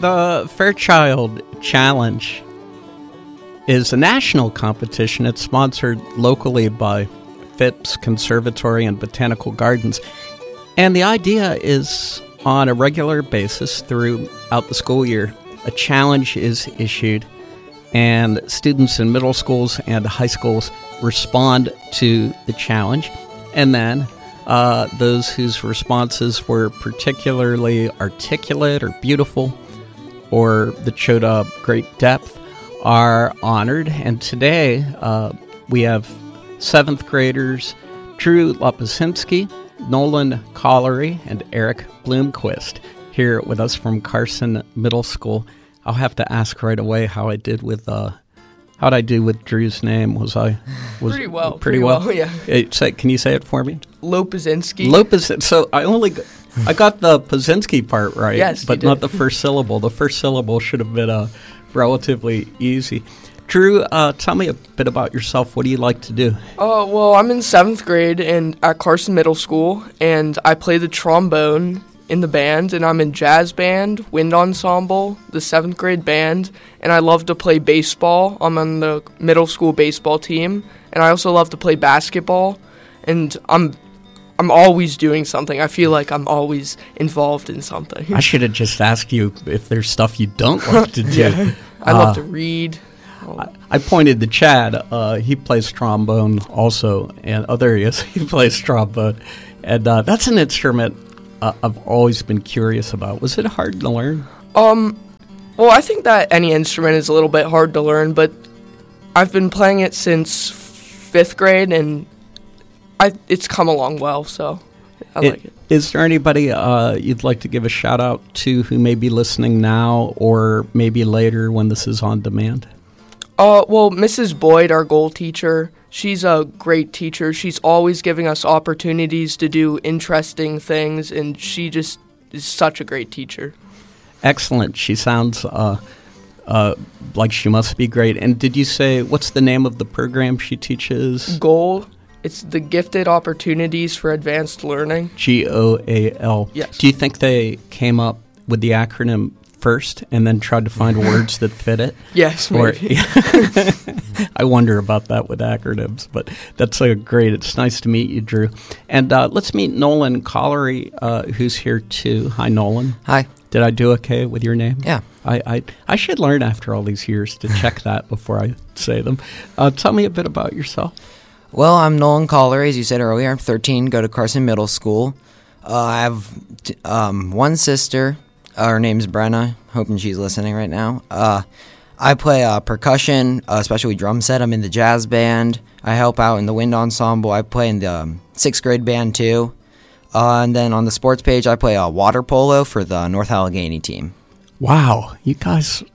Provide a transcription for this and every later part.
the Fairchild Challenge is a national competition. It's sponsored locally by Phipps Conservatory and Botanical Gardens. And the idea is on a regular basis throughout the school year, a challenge is issued, and students in middle schools and high schools respond to the challenge. And then those whose responses were particularly articulate or beautiful or that showed a great depth are honored. And today we have 7th graders Drew Lopasinski, Nolan Collery, and Eric Bloomquist here with us from Carson Middle School. I'll have to ask right away how I did with how'd I do with Drew's name? Was pretty well? Pretty well. Yeah. Can you say it for me? Lopasinski. So I got the Pazinski part right, yes, but not the first syllable. The first syllable should have been relatively easy. Drew, tell me a bit about yourself. What do you like to do? Well, I'm in 7th grade and at Carson Middle School, and I play the trombone in the band, and I'm in jazz band, wind ensemble, the 7th grade band, and I love to play baseball. I'm on the middle school baseball team, and I also love to play basketball, and I'm always doing something. I feel like I'm always involved in something. I should have just asked you if there's stuff you don't like to do. Yeah. I love to read. I pointed to Chad. He plays trombone also, and there he is. He plays trombone, and that's an instrument I've always been curious about. Was it hard to learn? Well, I think that any instrument is a little bit hard to learn, but I've been playing it since 5th grade, and it's come along well, so I like it. Is there anybody you'd like to give a shout-out to who may be listening now or maybe later when this is on demand? Well, Mrs. Boyd, our goal teacher, she's a great teacher. She's always giving us opportunities to do interesting things, and she just is such a great teacher. Excellent. She sounds like she must be great. And did you say, what's the name of the program she teaches? Goal. It's the Gifted Opportunities for Advanced Learning. GOAL. Yes. Do you think they came up with the acronym first and then tried to find words that fit it? Yes, maybe. I wonder about that with acronyms, but that's great. It's nice to meet you, Drew. And let's meet Nolan Collery, who's here too. Hi, Nolan. Hi. Did I do okay with your name? Yeah. I should learn after all these years to check that before I say them. Tell me a bit about yourself. Well, I'm Nolan Collery, as you said earlier. I'm 13, go to Carson Middle School. I have one sister. Her name's Brenna. Hoping she's listening right now. I play percussion, especially drum set. I'm in the jazz band. I help out in the wind ensemble. I play in the 6th grade band, too. And then on the sports page, I play water polo for the North Allegheny team. Wow, you guys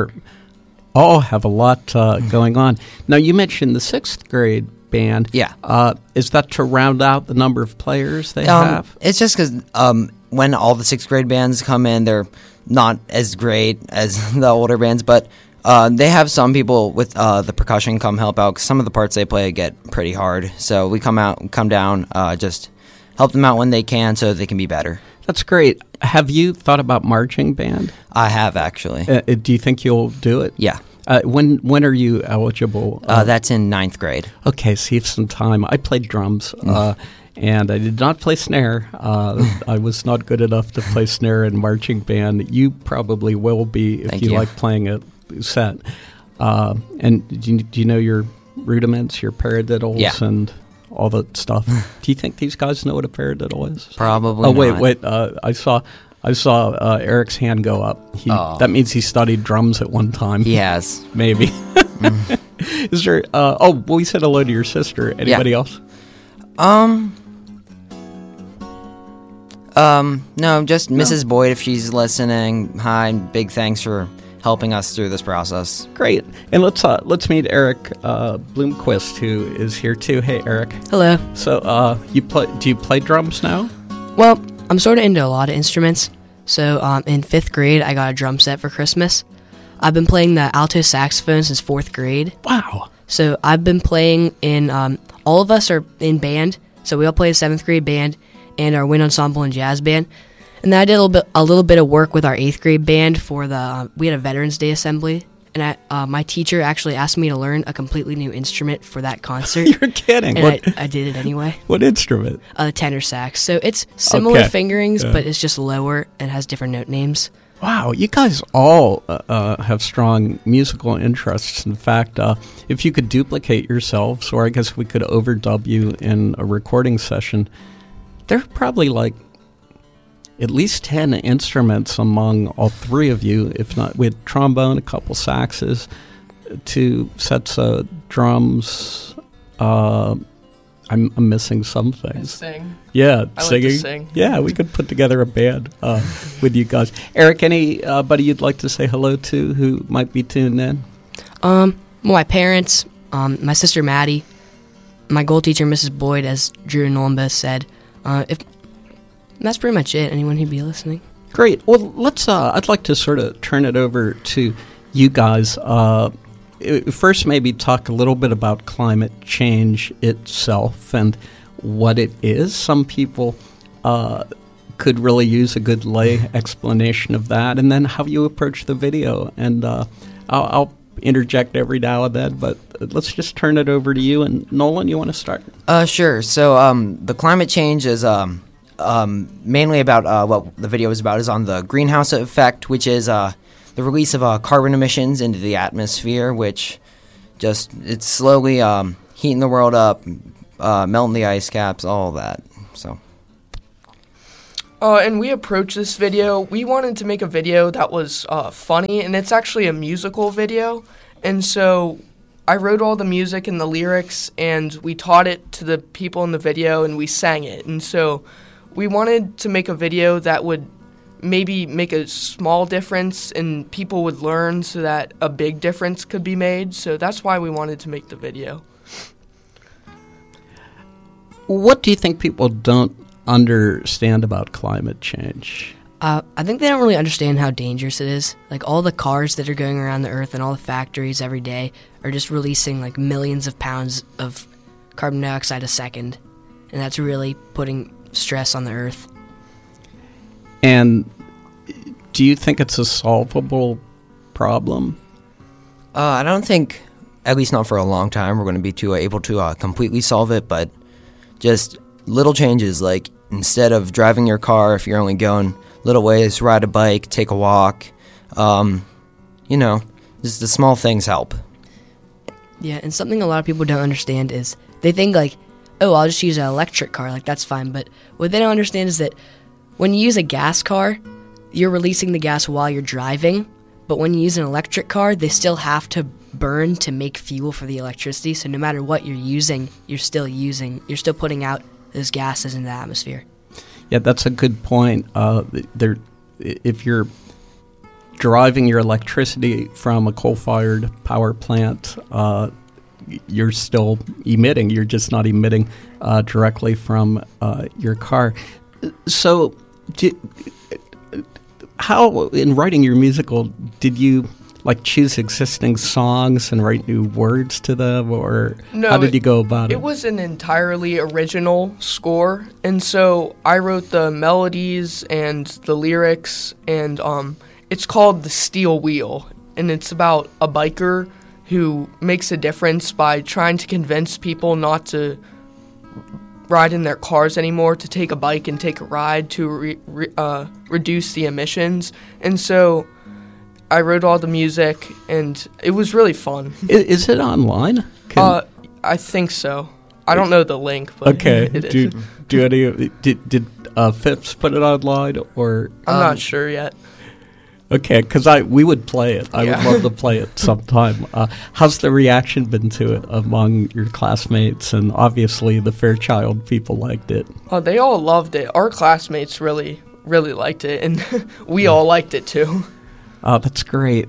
all have a lot going on. Now, you mentioned the 6th grade band. Yeah. Is that to round out the number of players they have? It's just because when all the 6th grade bands come in, they're not as great as the older bands, but they have some people with the percussion come help out, 'cause some of the parts they play get pretty hard. So we come down, just help them out when they can so they can be better. That's great. Have you thought about marching band? I have, actually. Do you think you'll do it? Yeah. When are you eligible? That's in 9th grade. Okay, so you have some time. I played drums, and I did not play snare. I was not good enough to play snare in marching band. You probably will be if you like playing a set. And do you know your rudiments, your paradiddles, and all that stuff? Do you think these guys know what a paradiddle is? Probably not. Oh, wait. I saw Eric's hand go up. That means he studied drums at one time. He has. Maybe. Is there... we said hello to your sister. Anybody else? No, just Mrs. Boyd, if she's listening. Hi, big thanks for helping us through this process. Great. And let's meet Eric Bloomquist, who is here too. Hey, Eric. Hello. So, do you play drums now? Well, I'm sort of into a lot of instruments. So, in 5th grade, I got a drum set for Christmas. I've been playing the alto saxophone since 4th grade. Wow. So, I've been playing in, all of us are in band. So, we all play a 7th grade band and our wind ensemble and jazz band. And then I did a little bit of work with our 8th grade band for we had a Veterans Day assembly, and my teacher actually asked me to learn a completely new instrument for that concert. You're kidding. And I did it anyway. What instrument? Tenor sax. So it's similar Okay. fingerings, Yeah. but it's just lower and has different note names. Wow, you guys all have strong musical interests. In fact, if you could duplicate yourselves, or I guess we could overdub you in a recording session, there are probably like at least 10 instruments among all three of you, if not, we had trombone, a couple saxes, 2 sets of drums. I'm missing some things. Sing. Yeah, I like singing. to sing. Yeah, we could put together a band with you guys. Eric, anybody you'd like to say hello to who might be tuned in? My parents, my sister Maddie, my goal teacher Mrs. Boyd, as Drew and Nolan both said. That's pretty much it. Anyone who'd be listening. Great. Well, let's. I'd like to sort of turn it over to you guys. First, maybe talk a little bit about climate change itself and what it is. Some people could really use a good lay explanation of that, and then how you approach the video. And I'll interject every now and then, but let's just turn it over to you. And Nolan, you want to start? Sure. So the climate change is mainly about what the video is about is on the greenhouse effect, which is the release of carbon emissions into the atmosphere, which it's slowly heating the world up, melting the ice caps, all of that. So. And we approached this video. We wanted to make a video that was funny, and it's actually a musical video. And so I wrote all the music and the lyrics, and we taught it to the people in the video, and we sang it. And so we wanted to make a video that would maybe make a small difference and people would learn so that a big difference could be made. So that's why we wanted to make the video. What do you think people don't understand about climate change? I think they don't really understand how dangerous it is. Like, all the cars that are going around the earth and all the factories every day are just releasing like millions of pounds of carbon dioxide a second. And that's really putting stress on the earth. And do you think it's a solvable problem? I don't think, at least not for a long time, we're going to be able to completely solve it, but just little changes, like instead of driving your car, if you're only going little ways, ride a bike, take a walk, just the small things help. Yeah, and something a lot of people don't understand is they think like, oh, I'll just use an electric car, like that's fine. But what they don't understand is that when you use a gas car, you're releasing the gas while you're driving. But when you use an electric car, they still have to burn to make fuel for the electricity. So no matter what you're using, you're still putting out those gases into the atmosphere. Yeah, that's a good point. If you're driving your electricity from a coal-fired power plant, you're still emitting. You're just not emitting directly from your car. So, how, in writing your musical, did you choose existing songs and write new words to them, or how did you go about it? It was an entirely original score, and so I wrote the melodies and the lyrics, and it's called The Steel Wheel, and it's about a biker who makes a difference by trying to convince people not to ride in their cars anymore, to take a bike and take a ride to reduce the emissions. And so I wrote all the music, and it was really fun. Is it online? I think so. I don't know the link, but okay. it is. Did Phipps put it online, or I'm not sure yet. Okay, because we would play it. I would love to play it sometime. How's the reaction been to it among your classmates? And obviously the Fairchild people liked it. Oh, they all loved it. Our classmates really, really liked it, and we all liked it too. That's great.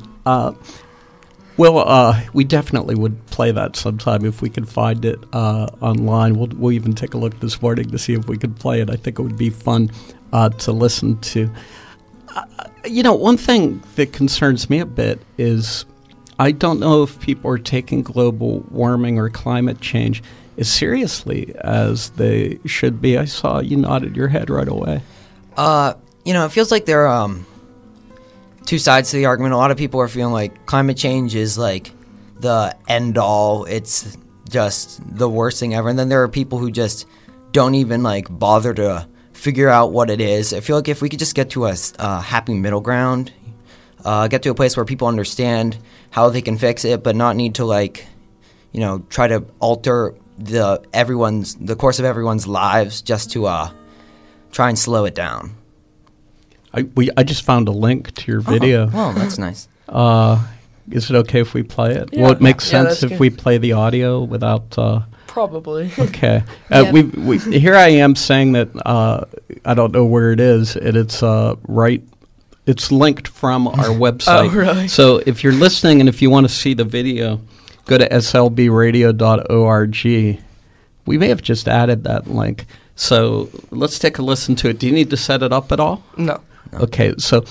We definitely would play that sometime if we could find it online. We'll even take a look this morning to see if we could play it. I think it would be fun to listen to. One thing that concerns me a bit is I don't know if people are taking global warming or climate change as seriously as they should be. I saw you nodded your head right away. it feels like there are two sides to the argument. A lot of people are feeling like climate change is like the end all. It's just the worst thing ever. And then there are people who just don't even like bother to figure out what it is. I feel like if we could just get to a happy middle ground, get to a place where people understand how they can fix it, but not need to like, try to alter the course of everyone's lives just to try and slow it down. I just found a link to your video. Oh, that's nice. Is it okay if we play it? Yeah. Will it make sense that's if good. we play the audio without... Probably. Okay. Yeah. We here I am saying that I don't know where it is, and it's right. It's linked from our website. Oh, really? So if you're listening and if you want to see the video, go to slbradio.org. We may have just added that link. So let's take a listen to it. Do you need to set it up at all? No. Okay, so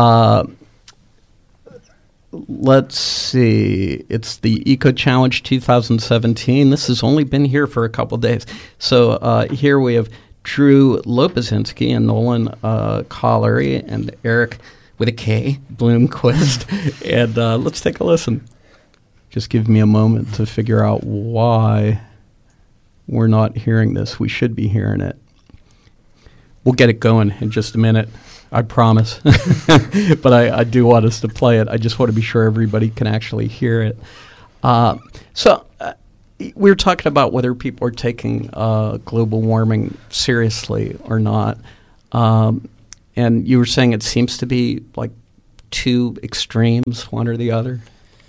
let's see. It's the Eco Challenge 2017. This has only been here for a couple days. So here we have Drew Lopazinski and Nolan Collery and Eric with a K, Bloomquist. And let's take a listen. Just give me a moment to figure out why we're not hearing this. We should be hearing it. We'll get it going in just a minute. I promise. But I do want us to play it. I just want to be sure everybody can actually hear it. So we were talking about whether people are taking global warming seriously or not. And you were saying it seems to be like two extremes, one or the other.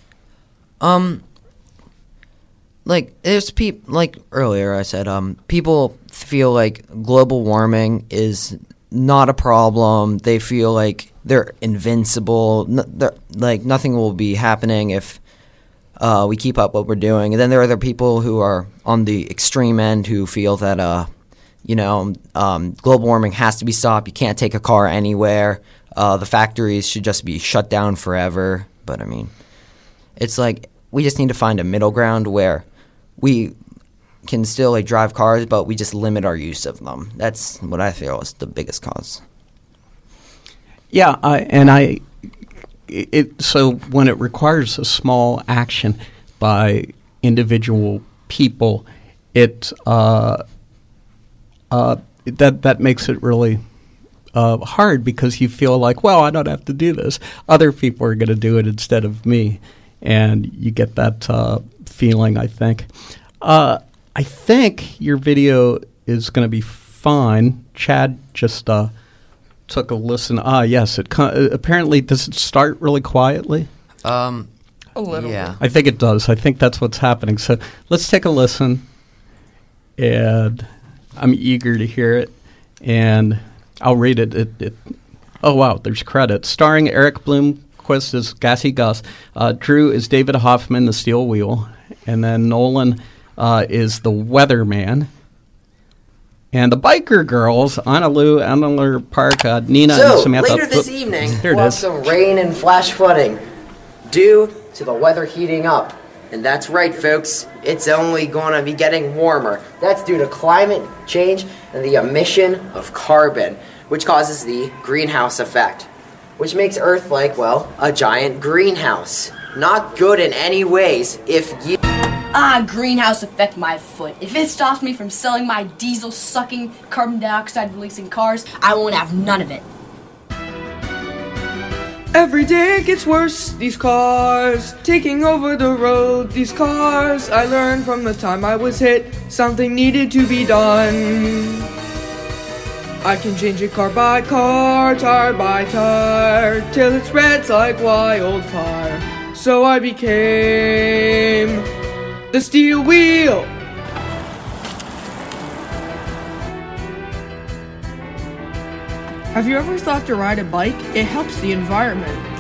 Like there's like earlier I said, people feel like global warming is not a problem. They feel like they're invincible. Like nothing will be happening if we keep up what we're doing. And then there are other people who are on the extreme end who feel that global warming has to be stopped. You can't take a car anywhere. The factories should just be shut down forever. But I mean, it's like we just need to find a middle ground where we can still like drive cars, but we just limit our use of them. That's what I feel is the biggest cause. Yeah, so when it requires a small action by individual people, that makes it really hard because you feel like, well, I don't have to do this. Other people are going to do it instead of me, and you get that feeling, I think. I think your video is going to be fine. Chad just took a listen. Yes. Apparently, does it start really quietly? A little Yeah. I think it does. I think that's what's happening. So let's take a listen. And I'm eager to hear it. And I'll read it. Oh, wow. There's credits. Starring Eric Bloomquist as Gassy Gus. Drew is David Hoffman, the Steel Wheel. And then Nolan is the Weatherman. And the biker girls, Anna Lou, Anna Park, Nina, and Samantha. Later this evening, Here it we'll have is. some rain and flash flooding due to the weather heating up. And that's right, folks. It's only going to be getting warmer. That's due to climate change and the emission of carbon, which causes the greenhouse effect, which makes Earth like, well, a giant greenhouse. Not good in any ways if you... Greenhouse effect my foot. If it stops me from selling my diesel-sucking, carbon dioxide-releasing cars, I won't have none of it. Every day it gets worse, these cars taking over the road, these cars. I learned from the time I was hit, something needed to be done. I can change it car by car, tire by tire, till it's red like wildfire. So I became the Steel Wheel. Have you ever thought to ride a bike? It helps the environment.